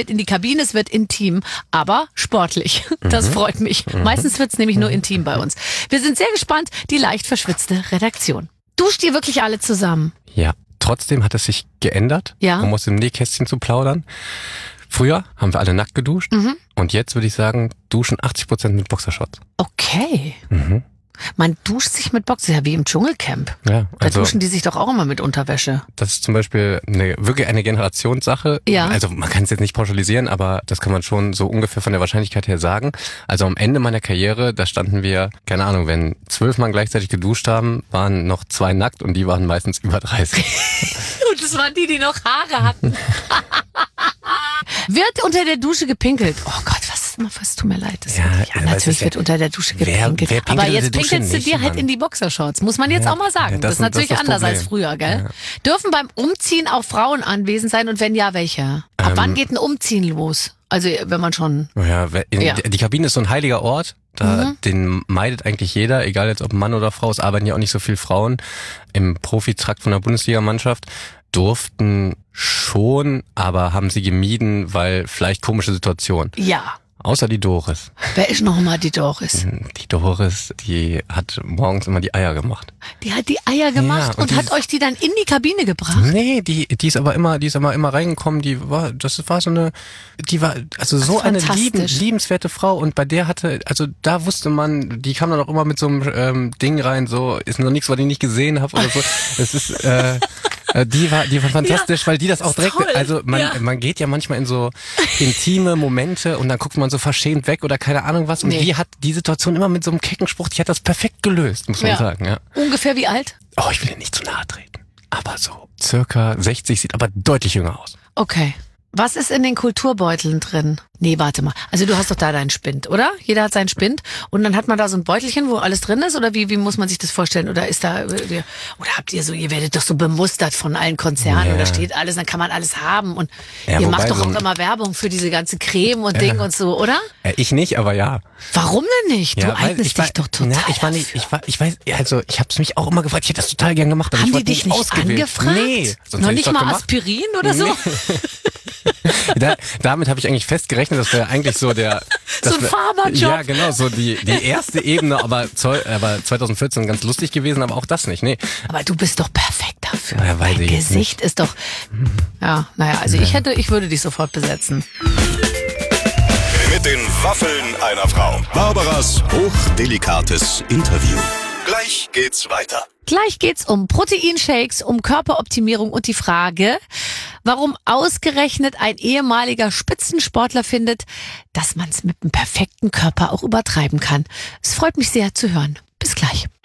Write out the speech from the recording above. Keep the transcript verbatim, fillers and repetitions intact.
damit in die Kabine. Es wird intim, aber sportlich. Das Mhm. freut mich. Mhm. Meistens wird's nämlich nur intim bei uns. Wir sind sehr gespannt, die leicht verschwitzte Redaktion. Duscht ihr wirklich alle zusammen? Ja, trotzdem hat es sich geändert, Ja. um aus dem Nähkästchen zu plaudern. Früher haben wir alle nackt geduscht Mhm. und jetzt würde ich sagen, duschen achtzig Prozent mit Boxershorts. Okay. Mhm. Man duscht sich mit Boxer, ja wie im Dschungelcamp. Ja, Da also duschen die sich doch auch immer mit Unterwäsche. das ist zum Beispiel eine, wirklich eine Generationssache. Ja. Also man kann es jetzt nicht pauschalisieren, aber das kann man schon so ungefähr von der Wahrscheinlichkeit her sagen. Also am Ende meiner Karriere, da standen wir, keine Ahnung, wenn zwölf Mann gleichzeitig geduscht haben, waren noch zwei nackt und die waren meistens über dreißig. Und das waren die, die noch Haare hatten. Wird unter der Dusche gepinkelt? Oh Gott, was, was tut mir leid. Das Ja, ja, aber es natürlich ist ja- wird unter der Dusche wer- gepinkelt. wer pinkelt Aber unter jetzt der Dusche pinkelst du nicht, dir halt Mann? in die Boxershorts. Muss man jetzt Ja, auch mal sagen. ja, das, das ist ist- natürlich das ist das anders als Problem. früher, gell? Ja. Dürfen beim Umziehen auch Frauen anwesend sein und wenn ja, welche? Ab Ähm, wann geht ein Umziehen los? Also wenn man schon... Ja, we- in, Ja. die Kabine ist so ein heiliger Ort. Da, Mhm. Den meidet eigentlich jeder, egal jetzt ob Mann oder Frau. Es arbeiten ja auch nicht so viele Frauen im Profitrakt von der Bundesligamannschaft. Durften schon, aber haben sie gemieden, weil vielleicht komische Situation. Ja. Außer die Doris. Wer ist noch mal die Doris? Die Doris, die hat morgens immer die Eier gemacht. Die hat die Eier gemacht Ja, und und, die- hat euch die dann in die Kabine gebracht? Nee, die, die ist aber immer, die ist aber immer reingekommen, die war, das war so eine, die war, also so Ach, eine fantastisch. lieben, liebenswerte Frau und bei der hatte, also da wusste man, die kam dann auch immer mit so einem ähm, Ding rein, so, ist noch nichts, was ich nicht gesehen habe oder so. Das ist, äh, äh, die war, die war fantastisch, Ja, weil die das auch ist direkt, toll. also man, Ja. man geht ja manchmal in so intime Momente und dann guckt man so verschämt weg oder keine Ahnung was und Nee. die hat die Situation immer mit so einem kecken Spruch, die hat das perfekt gelöst, muss man Ja. sagen, ja. Ungefähr wie alt? Oh, ich will dir nicht zu nahe treten. Aber so circa sechzig, sieht aber deutlich jünger aus. Okay. Was ist in den Kulturbeuteln drin? Nee, warte mal. Also du hast doch da deinen Spind, oder? Jeder hat seinen Spind und dann hat man da so ein Beutelchen, wo alles drin ist oder wie, wie muss man sich das vorstellen? Oder ist da, oder habt ihr so, ihr werdet doch so bemustert von allen Konzernen Ja. und da steht alles, dann kann man alles haben und Ja, ihr wobei macht doch so auch ein- immer Werbung für diese ganze Creme und Ding und so, oder? Äh, ich nicht, aber ja. Warum denn nicht? Du Ja, weil eignest ich war, dich doch total Na, ich war nicht, dafür. ich war, ich weiß, also ich habe es mich auch immer gefragt. Ich hätte das total gern gemacht, aber Haben ich die wurde dich nicht nicht ausgewählt. angefragt? Nee, sonst Noch hätte nicht ich's doch mal gemacht. Aspirin oder so? Da, damit habe ich eigentlich festgerechnet, das wäre eigentlich so der das So ein wär- Farmerjob. Ja, genau, so die die erste Ebene, aber, zeu- aber zwanzig vierzehn ganz lustig gewesen, aber auch das nicht. Nee. Aber du bist doch perfekt dafür. Ja, weiß Dein ich jetzt Gesicht ist doch, ja, naja, also ich hätte, ich würde dich sofort besetzen. Mit den Waffeln einer Frau. Barbaras hochdelikates Interview. Gleich geht's weiter. Gleich geht's um Proteinshakes, um Körperoptimierung und die Frage, warum ausgerechnet ein ehemaliger Spitzensportler findet, dass man es mit dem perfekten Körper auch übertreiben kann. Es freut mich sehr zu hören. Bis gleich.